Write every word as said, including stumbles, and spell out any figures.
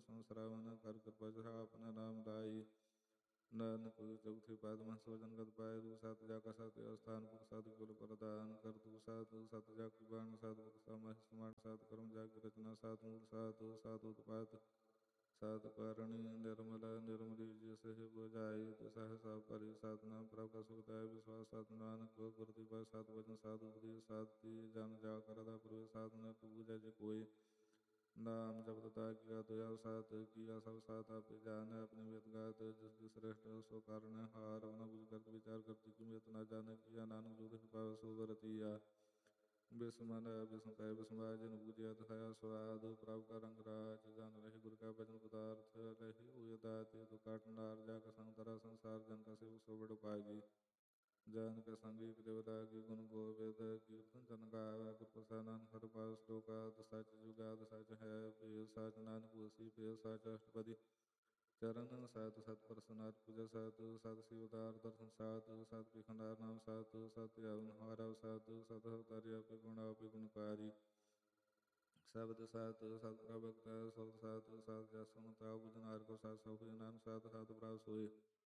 ਸੁਣ ਸਰਾਵਨ ਕਰ ਕਿਰਪਾ ਜਹਾ ਆਪਣਾ ਨਾਮ ਲਾਈ। ਨਾਨਕ ਚੌਥੇ ਪਾਦ ਮਹ ਸੋਜਨ ਗਤ ਪਾਏ ਦੂ ਸਤ ਜਾ ਕਾ ਸਤ ਅਸਥਾਨ ਪੁਰ ਸਾਧੂ ਕੁਲ ਪ੍ਰਦਾਨ ਕਰ ਦੂ ਸਾਧੂ ਸਤ ਜਾ ਕੀ ਬਾਣ ਸਾਧੂ ਸਮਾਹਿ ਸਮਾਨ ਸਾਧ ਕਰਮ ਜਾਗ ਰਚਨਾ ਸਾਧ ਮੂਲ ਸਾਧੂ ਸਾਧੂ ਉਤਪਾਤ ਸਾਧ ਕਾਰਣੀ ਨਿਰਮਲ ਨਿਰਮਲੀ ਜਿ ਸਹਿ ਬੁਝਾਈ ਦਸਹਿ ਸਭ ਭਰੀ ਸਾਧਨਾ ਪ੍ਰਭ ਕਾ ਸੁਖ ਹੈ ਵਿਸ਼ਵਾਸ ਸਾਧ ਨਾਨਕ ਗੁਰ ਦੀਪਾ ਸਾਧ ਵਚਨ ਸਾਧੂ ਉਪਦੇਸ਼ ਸਾਧੀ ਜਨ ਜਾ ਕਰਦਾ ਪ੍ਰਵੇ ਸਾਧਨਾ ਪੂਜੈ ਜੇ ਕੋਈ ਨਾਮ ਜਪਤ ਕੀਆ ਦਇਆ ਸਾਤ ਕੀਆ ਸਭ ਸਾਤ ਆਪੇ ਜਾਨ ਆਪਣੇ ਵੇਦ ਗਾਤ ਜਿਸ ਜਿਸ ਸ੍ਰੇਸ਼ਟ ਸੋ ਕਾਰਨ ਹਾਰ ਨਾ ਬੁਝ ਕਰਤ ਵਿਚਾਰ ਕਰਤੀ ਕੀਮਤ ਨਾ ਜਾਣ ਕੀਆ ਨਾਨਕ ਜੋ ਦਿਖ ਪਾਵ ਸੋ ਵਰਤੀਆ ਬਿਸਮਨ ਬਿਸਮੈ ਬਿਸਮਾ ਜਨ ਬੂਝਿਆ ਦਿਖਾਇਆ ਸਵਾਦ ਪ੍ਰਭ ਕਾ ਰੰਗ ਰਾਜ ਜਨ ਰਹਿ ਗੁਰ ਕਾ ਭਜਨ ਪਦਾਰਥ ਰਹਿ ਹੋਇ ਦਾਤੇ ਤੋ ਕਾਟ ਨਾਰ ਜਾ ਕਾ ਸੰਗ ਤਰਾ ਸੰਸਾਰ ਜਨ ਕਾ ਸੇਵ ਸੋ ਬੜ ਪਾਗੀ ਜਾਨ ਕੇ ਸੰਗੀਤ ਦੇਵਤਾ ਕੀ ਗੁਣ ਗੋਬਿੰਦ ਕੀਰਤਨ ਜਨ ਗਾਵੈ ਗੁਰ ਪ੍ਰਸਾਦਨ ਹਰਿ ਪਾਸ ਲੋਕਾ ਸਚ ਜੁਗਾਦ ਸਚ ਹੈ ਪੇ ਸਚ ਨਾਨਕ ਹੋਸੀ ਪੇ ਸਚ ਅਸ਼ਟਪਦੀ ਚਰਨ ਸਤ ਸਤ ਪ੍ਰਸਨਾਤ ਪੂਜਾ ਸਤ ਸਤ ਸਿਵਦਾਰ ਦਰਸ਼ਨ ਸਤ ਸਤ ਕੀ ਖੰਡਾਰ ਨਾਮ ਸਤ ਸਤ ਜਨ ਹਾਰਾ ਸਤ ਸਤ ਹਤਾਰਿਆ ਆਪੇ ਗੁਣ ਆਪੇ ਗੁਣਕਾਰੀ ਸਬਦ ਸਤ ਸਤ ਪ੍ਰਭਕ ਸਤ ਸਤ ਸਤ ਜਸ ਮਤਾ ਬੁਝਨਾਰ ਕੋ ਸਤ ਸਹੁ ਨਾਮ ਸਤ ਸਤ ਪ੍ਰਭ ਸੋਏ